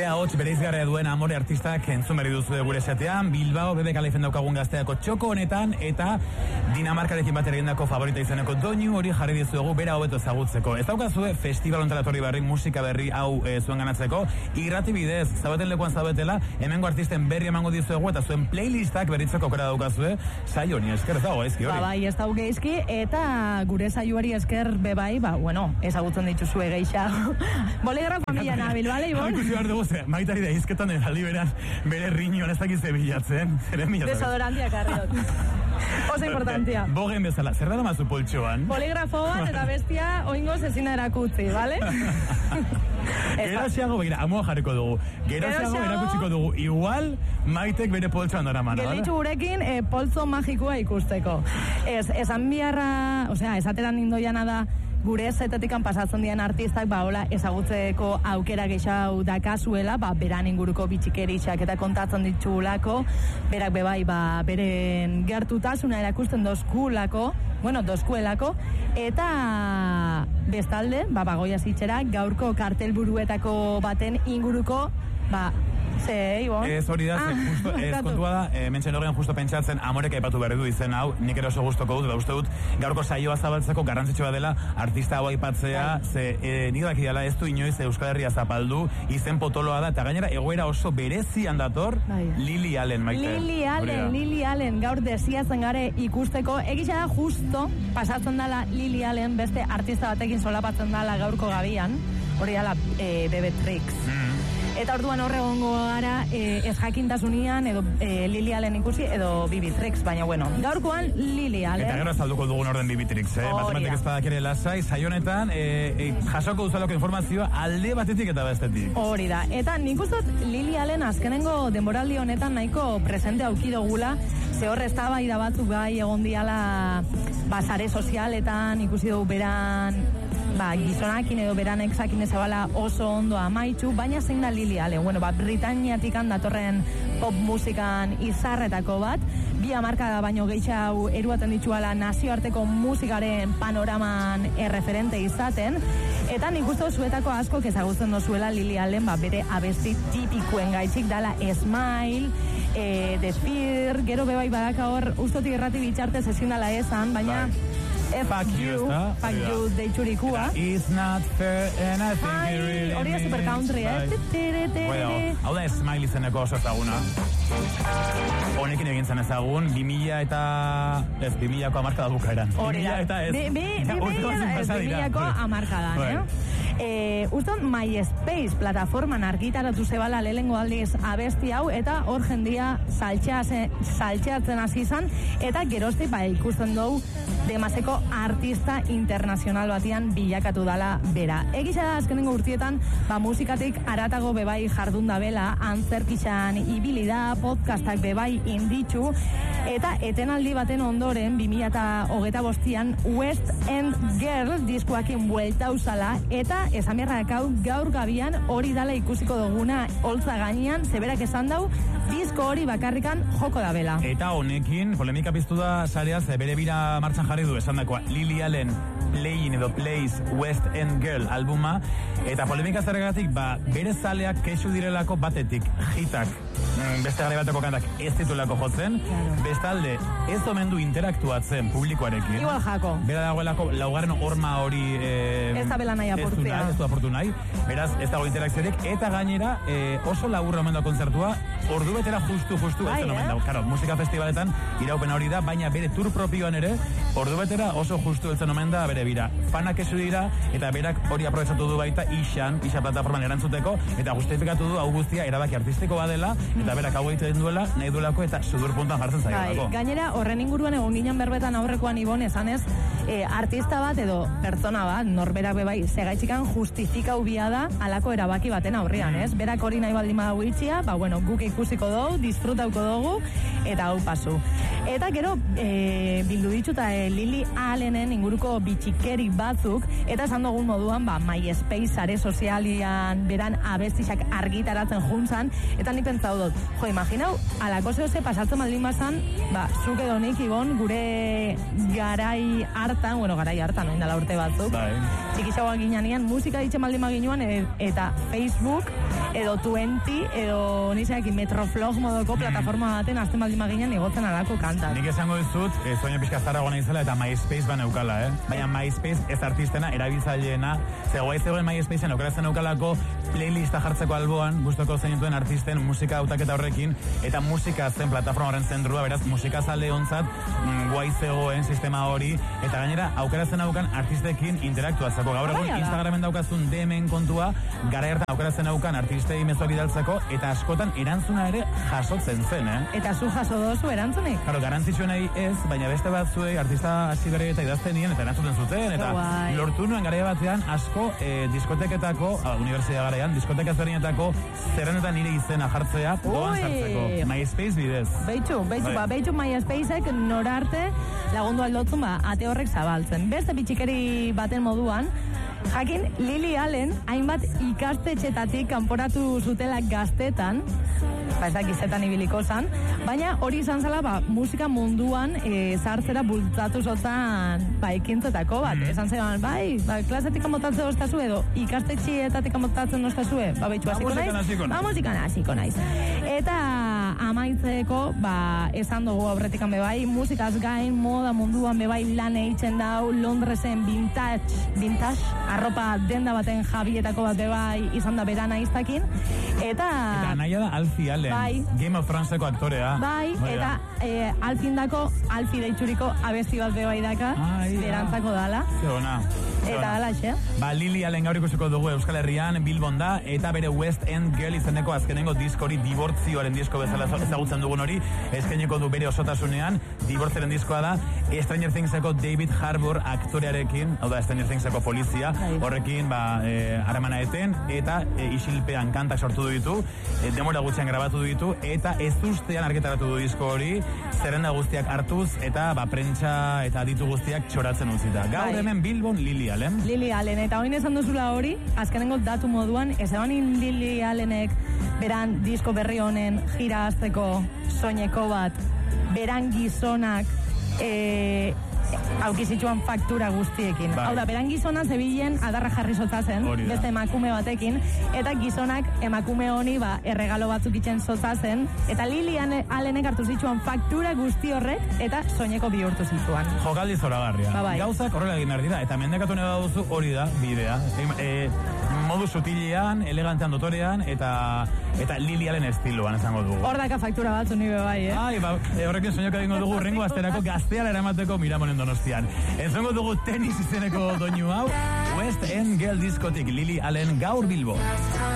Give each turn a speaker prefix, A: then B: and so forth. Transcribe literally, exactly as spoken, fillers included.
A: ahots bereizgarria duen Amore artistak entzun berri duzu gure esatean, Bilbao bebe kalefen daukagun gazteako txoko honetan, eta Dinamarkarekin bat egindako favorita izeneko doinu hori jarri dizuegu bera hobeto ezagutzeko. Ez daukazue festival hontara torri berri, musika berri hau e, zuen ganatzeko, irrati bidez, zaudeten lekuan zaudetela, hemengo artisten berri emango dizuegu, eta zuen playlistak berritzeko aukera daukazue, saio ni esker ez dago ezki hori.
B: Ba, bai, ez dago geizki, eta gure saioari esker bebai, ba, bueno, ezagutzen dituzue geixa. Boligrafo familia nabil, bale, Ibon?
A: Ikusi behar dugu, ze, maitari da izketan aldi beran, bere riñoan ez dakiz zebilatzen.
B: Desodorantia karriot. Oso importantia.
A: Bogen bezala, zer da mazu poltsoan?
B: Boligrafo bat eta bestia oingoz ezina erakutzi, bale?
A: Geroxeago, begira, amoa jarriko dugu. Geroxeago erakutsiko dugu. Igual, Maitek bere poltsoan dara mana, bale?
B: Gelitxu gurekin, eh, poltso magikoa ikusteko. Ez, esan biharra, osea, esateran nindoiana da, gure zetetikan pasatzen dian artistak, ba, hola, ezagutzeko aukera gehiago dakazuela, ba, beran inguruko bitxikerixak eta kontatzen ditxulako, berak bebai, ba, beren gertutasuna erakusten dozkulako, bueno, dozkuelako, eta bestalde, ba, bagoia zitxera, gaurko kartelburuetako baten inguruko, ba, ze, Ibon?
A: Ez hori da, ah, justo, ez kontua da, e, mentxen horrean justo pentsatzen Amorek aipatu berri du izen hau, nik ere oso gustoko dut, da uste dut, gaurko saioa zabaltzeko garrantzitsua dela artista hau aipatzea, ze e, nik daki dela ez du inoiz Euskal Herria zapaldu, izen potoloa da, eta gainera egoera oso berezian dator, bai. Lily Allen, Maite.
B: Lily Allen, Lily Allen, gaur desiatzen gare ikusteko, egisa da justo pasatzen dela Lily Allen beste artista batekin solapatzen dela gaurko gabian, hori dela e, Bebe Tricks. Mm. Eta orduan horregongo gara e, ez jakintasunean edo e, Lily Allen ikusi edo Bibi Tricks, baina bueno, gaurkoan Lily Allen.
A: Eta gero azalduko dugun orden Bibi Tricks, eh? Matematik ez badak ere lasai, saionetan e, e, jasoko duzaloko informazioa alde batetik eta bestetik.
B: Hori da, eta nik ustot Lily Allen azkenengo denboraldi honetan nahiko presente aukidogula, ze horre eztabaida batzuk bai egon diala basare sozialetan ikusi dugu beran ba, gizonakin edo beran exakin ezabala oso ondo amaitxu, baina zein da Lily Allen. Bueno, ba, Britaniatik datorren pop musikan izarretako bat, bi hamarkada baino gehiago eruaten dituala nazioarteko musikaren panoraman erreferente izaten, eta nik uste zuetako asko ezagutzen dozuela Lily Allen, ba, bere abesti tipikuen gaitxik dala Smile, e, The Fear, gero bebai badaka hor, ustotik errati bitxartez ezin dala esan, baina F
A: fuck you,
B: fuck you, deiturikua.
A: It's not fair and I think it really
B: hori da super country, eh?
A: Bueno, hau da Smile izeneko oso ezaguna. Honekin egin zen ezagun, bi mila eta... Ez, bi milako amarkada bukaeran.
B: Hori da. bi milako amarkadan, eh? Eh, uston MySpace plataforman argitaratu zebala lehengo aldiz abesti hau, eta hor jendia saltxeatzen hasi izan, eta gerozti ba ikusten dugu demaseko artista internazional batian bilakatu dala bera. Egisa da azkenengo urtietan, ba musikatik aratago bebai jardun da bela, antzerkixan ibili da, podcastak bebai inditxu, eta etenaldi baten ondoren, bi mila hogeita bostian, West End Girl diskoakin buelta usala, eta esan beharrakau gaur gabian hori dala ikusiko duguna holtza gainean, zeberak esan dau, disko hori bakarrikan joko da bela.
A: Eta honekin, polemika piztu da sareaz, bere bira martxan jarri du esan dakoa, Lily Allen Playing edo Plays West End Girl albuma, eta polemika zerregatik, ba, bere zaleak kexu direlako batetik, hitak, beste gare bateko kantak ez titulako jotzen, claro. Bestalde, ez omen du interaktuatzen publikoarekin.
B: Igual jako.
A: Bera dagoelako, laugarren horma hori... Eh,
B: ez da bela nahi apurtzea.
A: Ez du aportu nahi, beraz, ez dago interakziorik, eta gainera, eh, oso laburra omen da kontzertua, ordu betera justu, justu,
B: bai,
A: ez omen da. Claro, musika festivaletan iraupen hori da, baina bere tour propioan ere, ordu betera oso justu eltzen omen da, bere bira. Fanak esu dira, eta berak hori aprobetsatu du baita Ixan, Ixa plataforman erantzuteko, eta justifikatu du hau guztia erabaki artistiko badela, eta berak hau egiten duela, nahi duelako, eta sudur puntan jartzen zaiolako.
B: Gainera, horren inguruan egon ginen berbetan aurrekoan Ibon esanez, e, artista bat edo pertsona bat, norberak bebai, segaitxikan justifikau bia da alako erabaki baten aurrian, ez? Berak hori nahi baldin badago itxia, ba, bueno, guk ikusiko dugu, disfrutauko dugu, eta hau pasu. Eta gero, e, bildu ditzuta e, Lily Allenen inguruko bitxikerik batzuk, eta esan dugun moduan, ba, MySpace sare sozialian beran abestixak argitaratzen juntzan, eta nik pentsau dut, jo, imaginau, alako zehose pasatzen baldin bazan, ba, zuk edo nik, Ibon, gure garai art hartan, bueno, garai hartan, oin dela urte batzuk.
A: Bai.
B: Txikixagoak ginean, musika ditzen baldin maginuan, e, eta Facebook, edo twenty, edo nizeak Metroflog modoko mm. plataforma baten, azten baldin maginean, igotzen alako kantak.
A: Nik esango dizut, e, zoina pixka zarragoa izela, eta MySpace ban eukala, eh? Baina MySpace ez artistena, erabiltzaileena, zegoa zegoen MySpaceen eukalazen eukalako playlista jartzeko alboan, gustoko zenituen artisten musika hautaketa horrekin, eta musika zen plataforma horren zentrua, beraz, musika zale ontzat, mm, guai zegoen sistema hori, eta gainera, aukeratzen aukan artistekin interaktuatzeko. Gaur egun, Instagramen daukazun D M-en kontua, gara hartan aukeratzen aukan artistei mezuak bidaltzeko, eta askotan erantzuna ere jasotzen zen, eh?
B: Eta zu jaso dozu erantzunik?
A: Claro, garantzitsuenei ez, baina beste batzuei artista hasi bere eta idaztenien, eta erantzuten zuten, eta
B: Guai.
A: lortu nuen gara batean asko eh, diskoteketako, ah, universidad garaian, diskoteka ezberdinetako zerrenetan nire izena jartzea, doan sartzeko. MySpace bidez.
B: Beitxu, beitxu, ba, beitxu MySpaceek norarte lagundu aldotzun, ba, ate horrek zabaltzen. Beste bitxikeri baten moduan, jakin Lily Allen hainbat ikastetxetatik kanporatu zutela gaztetan, ba ez dakizetan ibiliko zan, baina hori izan zela, ba, musika munduan e, zartzera bultzatu zotzan, ba, ekintzetako bat. Mm. Esan zeban, bai, ba, klasetik amotatzen oztazu edo ikastetxietatik amotatzen oztazue, ba, behitxu hasiko naiz, ba, musikan hasiko naiz. Eta amaitzeko, ba, esan dugu aurretikan bebai, musikaz gain, moda munduan bebai lan eitzen dau, Londresen vintage, vintage, arropa denda baten jabietako bat bebai izan da berana iztakin, eta...
A: Eta naia da Alfie Allen,
B: bai,
A: Game of Throneseko aktorea.
B: Bai, oh, eta e, Alfindako, Alfie deituriko abesti bat bebai daka, berantzako dala.
A: Zona.
B: Eta dala, xe?
A: Ba, Lily Allen gaur ikusiko dugu Euskal Herrian, Bilbon da, eta bere West End Girl izeneko azkenengo diskori, dibortzioaren disko bezala ezagutzen dugun hori, eskaineko du bere osotasunean, dibortzaren diskoa da, Stranger Thingseko David Harbour aktorearekin, hau da, Stranger Thingseko polizia, horrekin, ba, e, haramana eten, eta e, isilpean kantak sortu du ditu, e, demora gutxian grabatu du ditu, eta ez ustean argitaratu du disko hori, zerrenda guztiak hartuz, eta, ba, prentsa eta aditu guztiak txoratzen utzita. Gaur hemen Bilbon Lily Allen.
B: Lily Allen, eta hoin esan duzula hori, azkenengo datu moduan, ez ebanin Lily Allenek beran disko berri honen gira azteko soineko bat, beran gizonak e, aukizitzuan faktura guztiekin. Bai. Hau da, beran gizona zebilen adarra jarri zotzazen, beste emakume batekin, eta gizonak emakume honi ba, erregalo batzuk itzen zotzazen, eta Lily Allenek hartu zitzuan faktura guzti horrek, eta soineko bihurtu zitzuan.
A: Jokaldi zoragarria.
B: Ba, bai.
A: Gauzak horrela egin behar dira, eta mendekatu neba duzu hori da, bidea. E, e, modu sutilean, elegantean dotorean, eta eta Lily Allen estiloan esango dugu.
B: Hor daka faktura batzu nire bai, eh?
A: Ai, ba, e, horrekin soinoko egingo dugu rengo azterako gazteala eramateko Miramonen Donostian. Entzongo dugu tenis izeneko doinu hau, West End Girl diskotik Lily Allen gaur Bilbo.